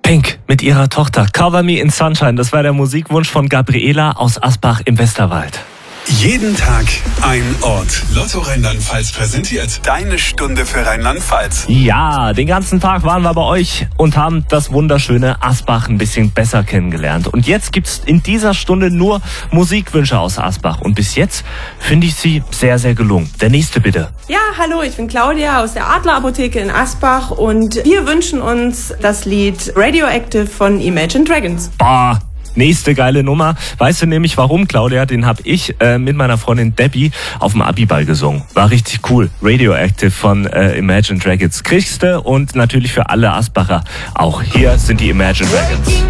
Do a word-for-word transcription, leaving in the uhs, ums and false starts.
Pink mit ihrer Tochter. Cover Me in Sunshine, das war der Musikwunsch von Gabriela aus Asbach im Westerwald. Jeden Tag ein Ort. Lotto Rheinland-Pfalz präsentiert deine Stunde für Rheinland-Pfalz. Ja, den ganzen Tag waren wir bei euch und haben das wunderschöne Asbach ein bisschen besser kennengelernt. Und jetzt gibt's in dieser Stunde nur Musikwünsche aus Asbach. Und bis jetzt finde ich sie sehr, sehr gelungen. Der nächste bitte. Ja, hallo, ich bin Claudia aus der Adler-Apotheke in Asbach und wir wünschen uns das Lied Radioactive von Imagine Dragons. Bah. Nächste geile Nummer. Weißt du nämlich warum, Claudia? Den habe ich äh, mit meiner Freundin Debbie auf dem Abiball gesungen. War richtig cool. Radioactive von äh, Imagine Dragons. Kriegste und natürlich für alle Asbacher auch. Hier sind die Imagine Dragons.